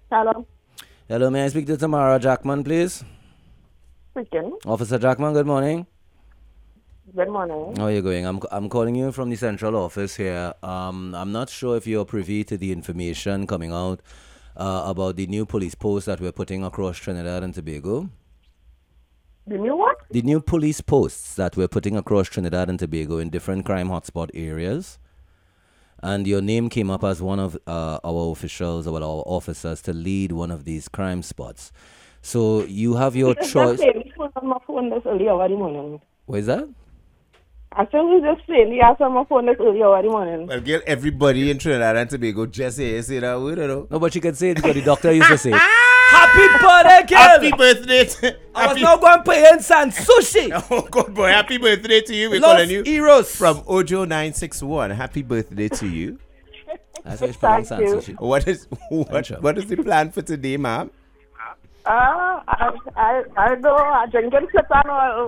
Hello, Hello, may I speak to Tamara Jackman, please? speaking. Officer Jackman, good morning. Good morning. How are you going? I'm calling you from the central office here. I'm not sure if you're privy to the information coming out about the new police post that we're putting across Trinidad and Tobago. The new what? The new police posts that we're putting across Trinidad and Tobago in different crime hotspot areas. And your name came up as one of our officials or our officers to lead one of these crime spots. So you have your Just choice. saying, this was on my phone this early hour in the morning. What is that? I said we just saying, he asked on my phone this early hour in the morning. Well, girl, everybody in Trinidad and Tobago just say that word, you know. No, but she can say it because the doctor used to say it. Happy birthday, girl! Happy birthday. I was now going to pay in and sushi. Oh, good boy. Happy birthday to you. We're Love calling you Eros. from Ojo961. Happy birthday to you. That's how you pronounce Thank you. sushi. What is the plan for today, ma'am? I know, I drinking Satan or